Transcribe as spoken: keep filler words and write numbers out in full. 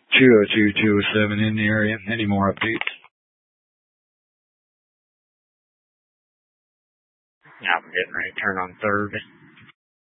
two oh two, two oh seven in the area. Any more updates? Yeah, I'm getting ready to turn on third.